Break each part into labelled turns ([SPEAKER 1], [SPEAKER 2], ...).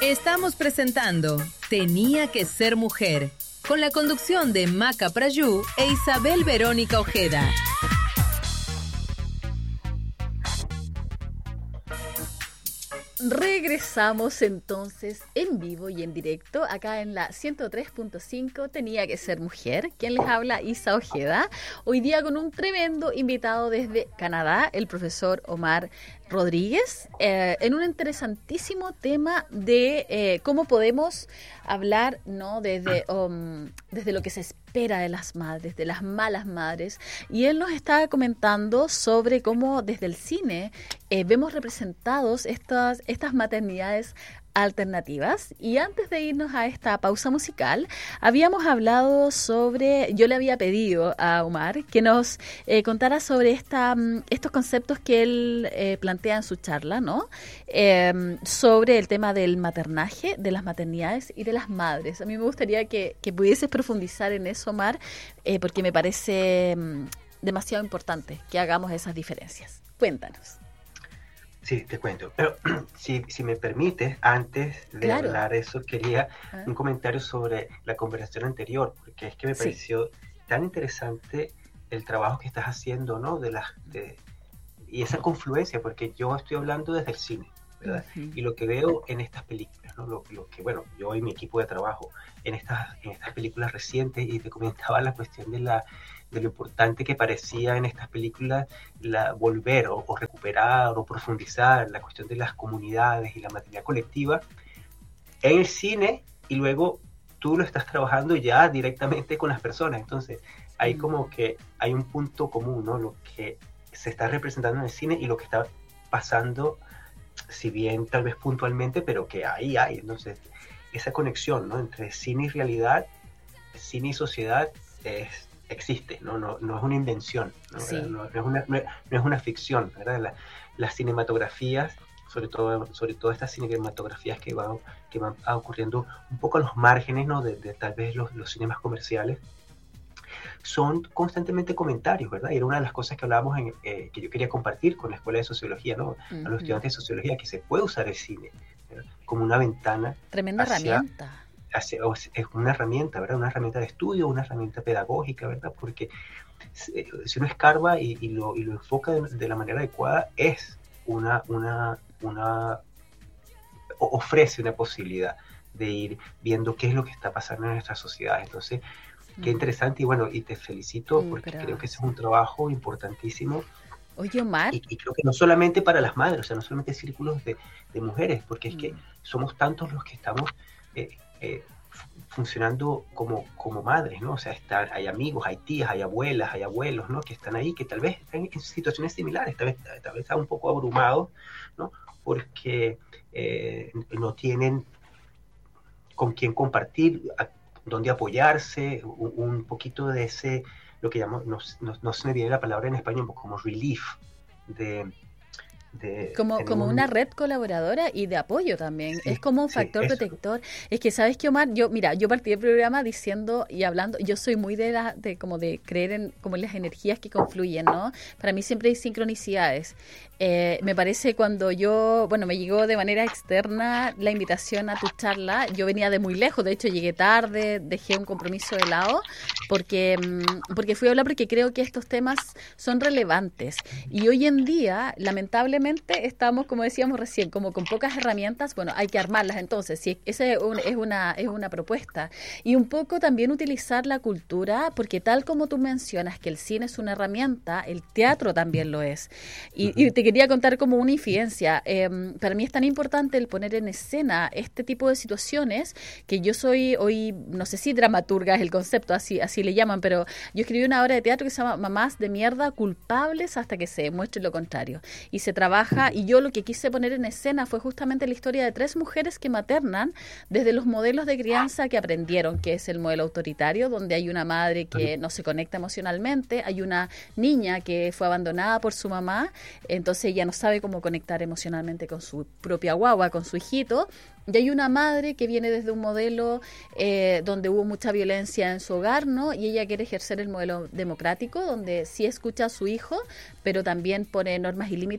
[SPEAKER 1] Estamos presentando Tenía que ser mujer, con la conducción de Maca Prayú e Isabel Verónica Ojeda.
[SPEAKER 2] Regresamos entonces en vivo y en directo acá en la 103.5 Tenía que ser mujer. Quien les habla, Isa Ojeda. Hoy día con un tremendo invitado desde Canadá, el profesor Omar Rodríguez, en un interesantísimo tema de cómo podemos hablar, ¿no? desde lo que se espera de las madres, de las malas madres. Y él nos está comentando sobre cómo desde el cine vemos representados estas maternidades alternativas. Y antes de irnos a esta pausa musical, habíamos hablado sobre, yo le había pedido a Omar que nos contara sobre estos conceptos que él plantea en su charla, ¿no? Sobre el tema del maternaje, de las maternidades y de las madres. A mí me gustaría que pudieses profundizar en eso, Omar, porque me parece demasiado importante que hagamos esas diferencias. Cuéntanos.
[SPEAKER 3] Sí, te cuento. Pero si me permites, antes de hablar eso, quería un comentario sobre la conversación anterior, porque es que me pareció tan interesante el trabajo que estás haciendo, ¿no? Y esa confluencia, porque yo estoy hablando desde el cine, ¿verdad? Uh-huh. Y lo que veo en estas películas, ¿no? Lo que, bueno, yo y mi equipo de trabajo, en estas películas recientes, y te comentaba la cuestión de lo importante que parecía en estas películas volver o recuperar o profundizar la cuestión de las comunidades y la maternidad colectiva en el cine, y luego tú lo estás trabajando ya directamente con las personas. Entonces hay como que hay un punto común, ¿no? Lo que se está representando en el cine y lo que está pasando, si bien tal vez puntualmente, pero que ahí hay. Entonces esa conexión, ¿no? Entre cine y realidad, cine y sociedad existe, no es una invención, ¿no? Sí. No es una ficción, ¿verdad? Las cinematografías, sobre todo estas cinematografías que van ocurriendo un poco a los márgenes, ¿no? de tal vez los cinemas comerciales, son constantemente comentarios, ¿verdad? Y era una de las cosas que hablábamos que yo quería compartir con la Escuela de Sociología, ¿no? Uh-huh. A los estudiantes de Sociología, que se puede usar el cine, ¿verdad? Como una ventana.
[SPEAKER 2] Tremenda herramienta.
[SPEAKER 3] Es una herramienta, ¿verdad? Una herramienta de estudio, una herramienta pedagógica, ¿verdad? Porque si uno escarba y lo enfoca de la manera adecuada, ofrece una posibilidad de ir viendo qué es lo que está pasando en nuestra sociedad. Entonces, qué interesante, y bueno, y te felicito porque creo que ese es un trabajo importantísimo.
[SPEAKER 2] Oye, Omar.
[SPEAKER 3] Y creo que no solamente para las madres, o sea, no solamente círculos de mujeres, porque es que somos tantos los que estamos funcionando como madres, ¿no? O sea, hay amigos, hay tías, hay abuelas, hay abuelos, ¿no? Que están ahí, que tal vez están en situaciones similares, tal vez están un poco abrumados, ¿no? Porque no tienen con quién compartir, dónde apoyarse, un poquito de ese, lo que llamamos, no se me viene la palabra en español, como relief,
[SPEAKER 2] como una red colaboradora y de apoyo también. Sí, es como un factor protector. Es que, ¿sabes qué, Omar? Yo partí del programa diciendo y hablando, yo soy muy de creer en como en las energías que confluyen, ¿no? Para mí siempre hay sincronicidades. Me parece cuando me llegó de manera externa la invitación a tu charla, yo venía de muy lejos, de hecho llegué tarde, dejé un compromiso de lado, porque fui a hablar porque creo que estos temas son relevantes. Y hoy en día, lamentablemente, estamos, como decíamos recién, como con pocas herramientas. Bueno, hay que armarlas entonces, sí, esa es una propuesta. Y un poco también utilizar la cultura, porque tal como tú mencionas que el cine es una herramienta, el teatro también lo es. Y te quería contar como una infidencia. Para mí es tan importante el poner en escena este tipo de situaciones, que yo soy hoy, no sé si dramaturga es el concepto, así le llaman, pero yo escribí una obra de teatro que se llama Mamás de mierda culpables hasta que se demuestre lo contrario. Y se trabaja, y yo lo que quise poner en escena fue justamente la historia de 3 mujeres que maternan desde los modelos de crianza que aprendieron, que es el modelo autoritario, donde hay una madre que no se conecta emocionalmente, hay una niña que fue abandonada por su mamá, entonces ella no sabe cómo conectar emocionalmente con su propia guagua, con su hijito, y hay una madre que viene desde un modelo donde hubo mucha violencia en su hogar, ¿no? Y ella quiere ejercer el modelo democrático, donde sí escucha a su hijo, pero también pone normas y límites y tiene muy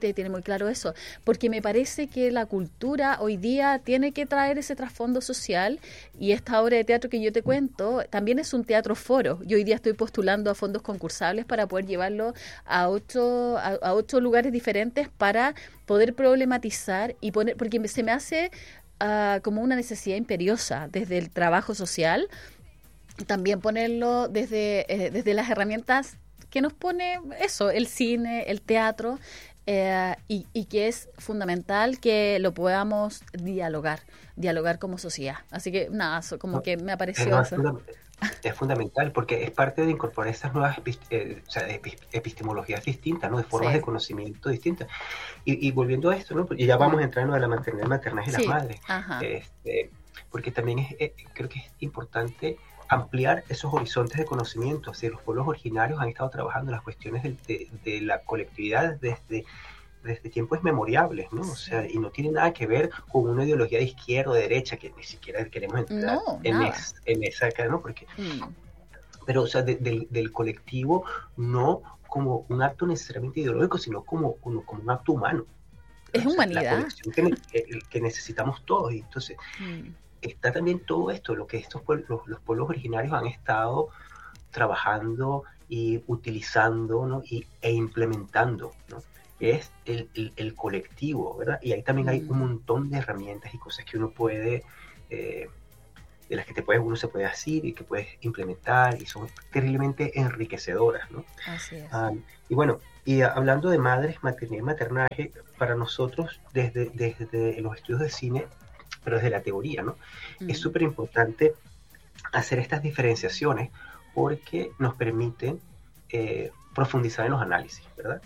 [SPEAKER 2] claro eso, porque me parece que la cultura hoy día tiene que traer ese trasfondo social, y esta obra de teatro que yo te cuento también es un teatro foro. Yo hoy día estoy postulando a fondos concursables para poder llevarlo a 8 lugares diferentes para poder problematizar y poner, porque se me hace como una necesidad imperiosa desde el trabajo social, también ponerlo desde las herramientas que nos pone eso, el cine, el teatro, y que es fundamental que lo podamos dialogar como sociedad. Así que nada, como que me ha parecido eso.
[SPEAKER 3] Es fundamental porque es parte de incorporar esas nuevas epistemologías distintas, ¿no? De formas de conocimiento distintas. Y volviendo a esto, ¿no? Y ya vamos entrando a la maternidad, maternaje y las madres. Porque también creo que es importante ampliar esos horizontes de conocimiento. Si los pueblos originarios han estado trabajando las cuestiones de la colectividad desde tiempos inmemorables, ¿no? O sea, y no tiene nada que ver con una ideología de izquierda o de derecha, que ni siquiera queremos entrar en esa, ¿no? Porque, pero, o sea, del colectivo, no como un acto necesariamente ideológico, sino como un acto humano.
[SPEAKER 2] Es humanidad.
[SPEAKER 3] La conexión que necesitamos todos. Y entonces, está también todo esto, lo que los pueblos originarios han estado trabajando y utilizando, ¿no? e implementando, ¿no? Es el colectivo, ¿verdad? Y ahí también hay un montón de herramientas y cosas que uno puede, de las que uno se puede asir y que puedes implementar, y son terriblemente enriquecedoras, ¿no?
[SPEAKER 2] Así es.
[SPEAKER 3] Y bueno, y hablando de madres, maternidad y maternaje, para nosotros, desde los estudios de cine, pero desde la teoría, ¿no? Es súper importante hacer estas diferenciaciones porque nos permiten profundizar en los análisis, ¿verdad?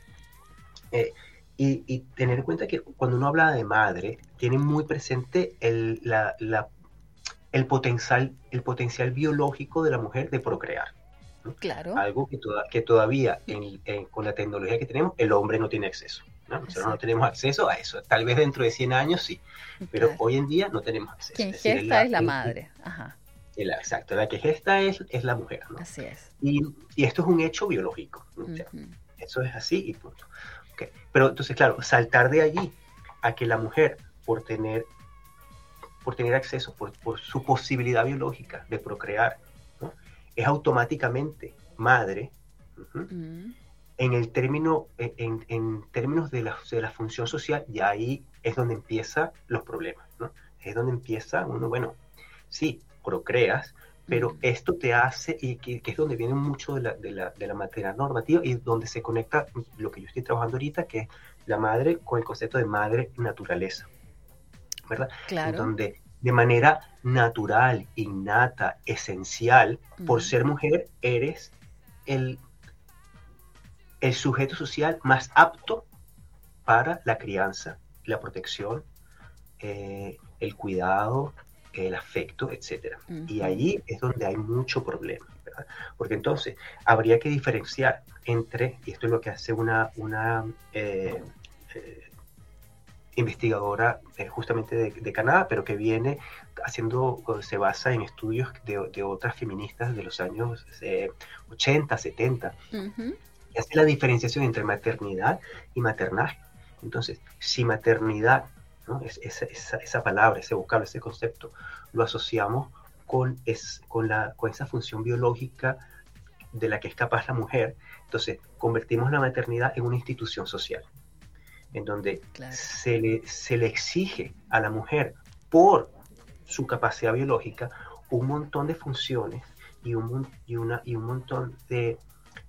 [SPEAKER 3] Y tener en cuenta que cuando uno habla de madre, tiene muy presente el potencial biológico de la mujer de procrear, ¿no?
[SPEAKER 2] Claro.
[SPEAKER 3] Algo que todavía con la tecnología que tenemos, el hombre no tiene acceso, ¿no? Nosotros no tenemos acceso a eso. Tal vez dentro de 100 años sí, pero hoy en día no tenemos acceso.
[SPEAKER 2] Quien gesta es la madre. Ajá.
[SPEAKER 3] Exacto, la que gesta es la mujer, ¿no?
[SPEAKER 2] Así es.
[SPEAKER 3] Y esto es un hecho biológico, ¿no? O sea, eso es así y punto. Okay. Pero entonces, claro, saltar de allí a que la mujer, por tener acceso, por su posibilidad biológica de procrear, ¿no? Es automáticamente madre, en términos de la función social, ya ahí es donde empiezan los problemas, ¿no? Es donde empieza uno, bueno, sí, procreas, pero esto te hace, y que es donde viene mucho de la materia normativa y donde se conecta lo que yo estoy trabajando ahorita, que es la madre con el concepto de madre naturaleza, ¿verdad?
[SPEAKER 2] Claro.
[SPEAKER 3] En donde de manera natural, innata, esencial, por ser mujer, eres el sujeto social más apto para la crianza, la protección, el cuidado, el afecto, etcétera. Y ahí es donde hay mucho problema, ¿verdad? Porque entonces habría que diferenciar entre, y esto es lo que hace una investigadora justamente de Canadá, pero que viene se basa en estudios de otras feministas de los años 80, 70, y hace la diferenciación entre maternidad y maternaje. Entonces, si maternidad, ¿no? Esa palabra, ese vocablo, ese concepto, lo asociamos con esa función biológica de la que es capaz la mujer, entonces convertimos la maternidad en una institución social, en donde se le exige a la mujer, por su capacidad biológica, un montón de funciones y un montón de...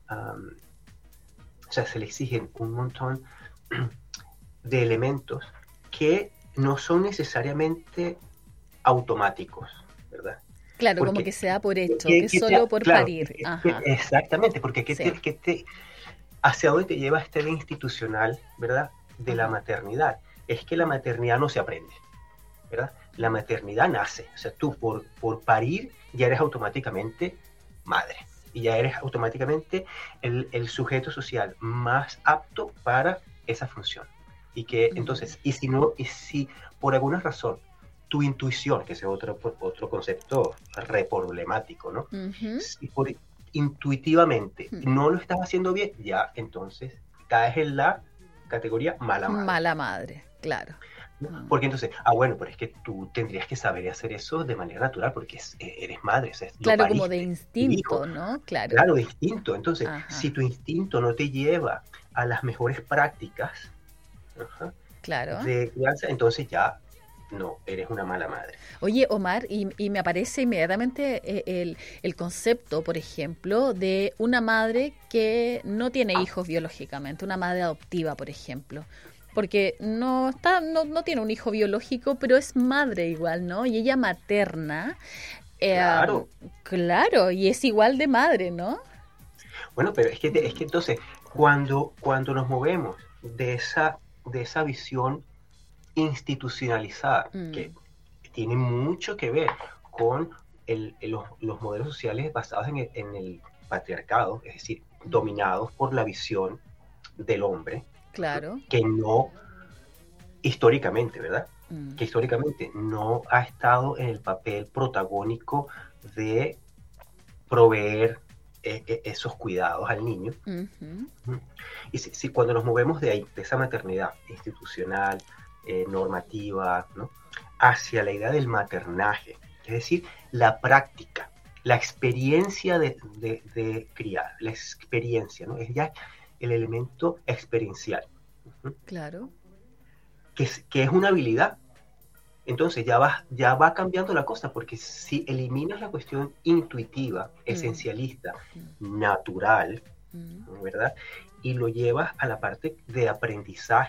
[SPEAKER 3] o sea, se le exigen un montón de elementos que no son necesariamente automáticos, ¿verdad?
[SPEAKER 2] Claro, porque, como que se da por hecho, que es solo por parir.
[SPEAKER 3] Exactamente, porque hacia dónde te lleva este institucional, ¿verdad? De la maternidad. Es que la maternidad no se aprende, ¿verdad? La maternidad nace. O sea, tú por parir ya eres automáticamente madre. Y ya eres automáticamente el sujeto social más apto para esa función. Y que entonces, y si por alguna razón tu intuición, que es otro concepto re problemático, ¿no? Si intuitivamente no lo estás haciendo bien, ya entonces caes en la categoría mala madre.
[SPEAKER 2] Mala madre, claro.
[SPEAKER 3] Porque entonces, bueno, pero es que tú tendrías que saber hacer eso de manera natural porque eres madre. O sea,
[SPEAKER 2] claro, como de instinto, ¿no? Claro.
[SPEAKER 3] Claro, de instinto. Entonces, si tu instinto no te lleva a las mejores prácticas
[SPEAKER 2] claro.
[SPEAKER 3] de crianza, entonces ya no, eres una mala madre.
[SPEAKER 2] Oye, Omar, y me aparece inmediatamente el concepto, por ejemplo, de una madre que no tiene hijos biológicamente, una madre adoptiva, por ejemplo. Porque no tiene un hijo biológico, pero es madre igual, ¿no? Y ella materna.
[SPEAKER 3] Claro.
[SPEAKER 2] Claro, y es igual de madre, ¿no?
[SPEAKER 3] Bueno, pero es que entonces, cuando nos movemos de esa visión institucionalizada, que tiene mucho que ver con los modelos sociales basados en el patriarcado, es decir, dominados por la visión del hombre,
[SPEAKER 2] claro,
[SPEAKER 3] que no, históricamente, ¿verdad? Que históricamente no ha estado en el papel protagónico de proveer esos cuidados al niño. Y si cuando nos movemos de ahí, de esa maternidad institucional, normativa, ¿no?, hacia la idea del maternaje, es decir, la práctica, la experiencia de criar, la experiencia, ¿no? Es ya el elemento experiencial.
[SPEAKER 2] Claro.
[SPEAKER 3] Que es una habilidad. Entonces ya va cambiando la cosa, porque si eliminas la cuestión intuitiva, esencialista, natural, ¿verdad? Y lo llevas a la parte de aprendizaje,